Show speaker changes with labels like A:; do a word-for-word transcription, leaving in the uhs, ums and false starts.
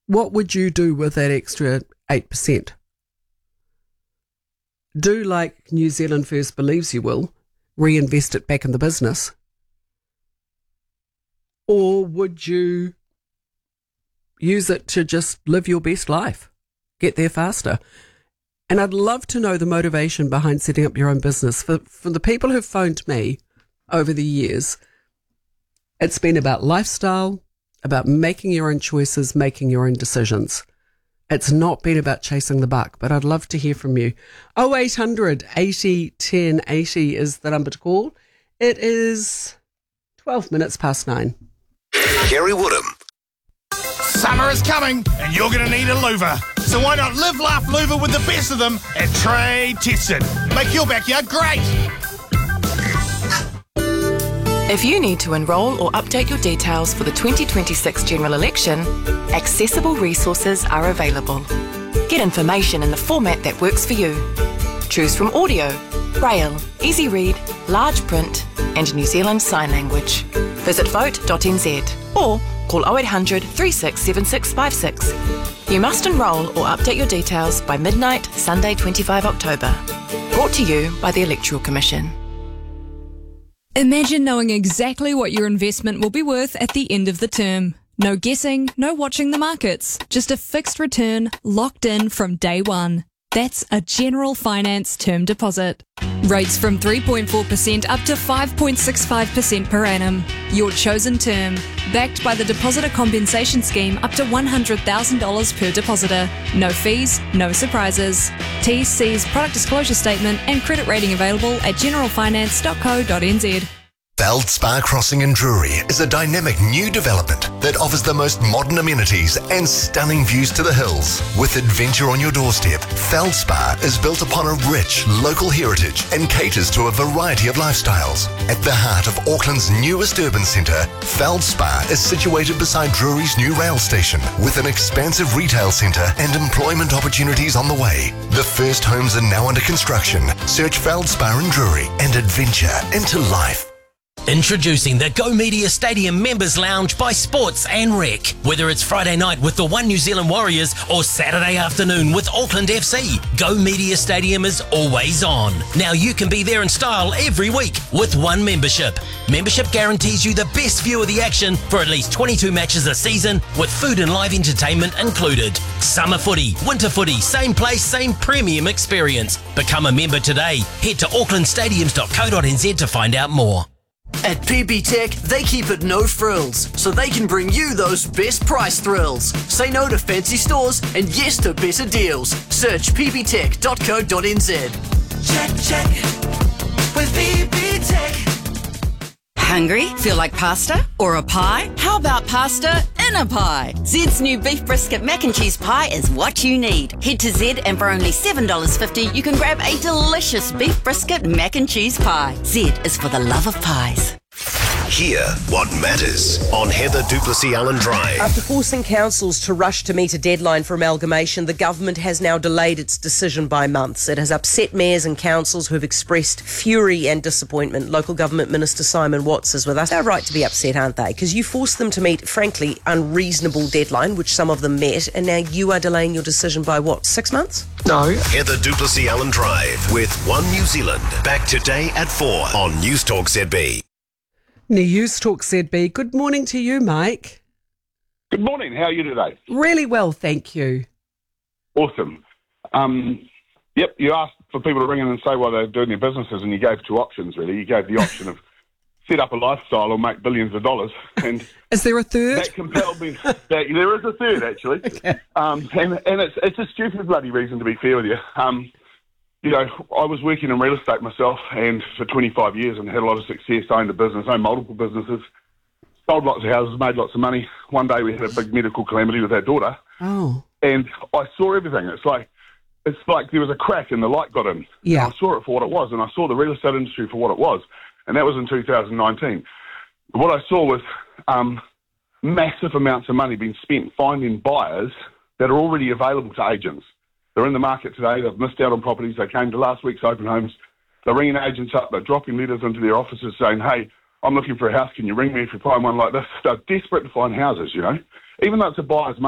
A: what would you do with that extra eight percent? Do like New Zealand First believes you will, reinvest it back in the business? Or would you use it to just live your best life, get there faster? And I'd love to know the motivation behind setting up your own business. For, for the people who've phoned me over the years, it's been about lifestyle, about making your own choices, making your own decisions. It's not been about chasing the buck, but I'd love to hear from you. oh eight hundred eighty ten eighty is the number to call. It is twelve minutes past nine.
B: Kerry Woodham.
C: Summer is coming and you're going to need a louver. So why not live, laugh, louver with the best of them at Trade Tested. Make your backyard great.
D: If you need to enrol or update your details for the twenty twenty-six general election, accessible resources are available. Get information in the format that works for you. Choose from audio, braille, easy read, large print and New Zealand Sign Language. Visit vote dot n z or call oh eight hundred, three six seven six five six. You must enrol or update your details by midnight, Sunday twenty-fifth of October. Brought to you by the Electoral Commission.
E: Imagine knowing exactly what your investment will be worth at the end of the term. No guessing, no watching the markets, just a fixed return locked in from day one. That's a General Finance term deposit. Rates from three point four percent up to five point six five percent per annum. Your chosen term. Backed by the Depositor Compensation Scheme up to one hundred thousand dollars per depositor. No fees, no surprises. T's, C's, product disclosure statement and credit rating available at general finance dot co dot n z.
B: Feldspar Crossing in Drury is a dynamic new development that offers the most modern amenities and stunning views to the hills. With adventure on your doorstep, Feldspar is built upon a rich local heritage and caters to a variety of lifestyles. At the heart of Auckland's newest urban centre, Feldspar is situated beside Drury's new rail station with an expansive retail centre and employment opportunities on the way. The first homes are now under construction. Search Feldspar in Drury and adventure into life.
F: Introducing the Go Media Stadium Members Lounge by Sports and Rec. Whether it's Friday night with the One New Zealand Warriors or Saturday afternoon with Auckland F C, Go Media Stadium is always on. Now you can be there in style every week with one membership. Membership guarantees you the best view of the action for at least twenty-two matches a season with food and live entertainment included. Summer footy, winter footy, same place, same premium experience. Become a member today. Head to auckland stadiums dot co dot n z to find out more.
G: At P P Tech, they keep it no frills, so they can bring you those best price thrills. Say no to fancy stores and yes to better deals. Search p p tech dot co dot n z.
H: Check, check, with P P Tech.
I: Hungry? Feel like pasta? Or a pie? How about pasta in a pie? Zed's new beef brisket mac and cheese pie is what you need. Head to Zed and for only seven dollars fifty you can grab a delicious beef brisket mac and cheese pie. Zed is for the love of pies.
B: Hear what matters on Heather Duplessis Allen Drive.
J: After forcing councils to rush to meet a deadline for amalgamation, the government has now delayed its decision by months. It has upset mayors and councils who have expressed fury and disappointment. Local Government Minister Simon Watts is with us. They're right to be upset, aren't they? Because you forced them to meet, frankly, unreasonable deadline, which some of them met, and now you are delaying your decision by, what, six months?
B: No. Heather Duplessis Allen Drive with One New Zealand. Back today at four on News Talk Z B.
A: News Talk Z B. Good morning to you, Mike.
K: Good morning. How are you today?
A: Really well, thank you.
K: Awesome. Um, yep, you asked for people to ring in and say why they're doing their businesses, and you gave two options, really. You gave the option of set up a lifestyle or make billions of dollars. And
A: is there a third?
K: That compelled me. That, there is a third, actually. Okay. Um, and and it's, it's a stupid bloody reason, to be fair with you. Um, You know, I was working in real estate myself and for twenty-five years and had a lot of success, owned a business, owned multiple businesses, sold lots of houses, made lots of money. One day we had a big medical calamity with our daughter.
A: Oh.
K: And I saw everything. It's like it's like there was a crack and the light got in.
A: Yeah.
K: And I saw it for what it was, and I saw the real estate industry for what it was. And that was in two thousand nineteen. What I saw was um, massive amounts of money being spent finding buyers that are already available to agents. They're in the market today. They've missed out on properties. They came to last week's open homes. They're ringing agents up. They're dropping letters into their offices saying, hey, I'm looking for a house. Can you ring me if you find one like this? They're desperate to find houses, you know. Even though it's a buyer's market.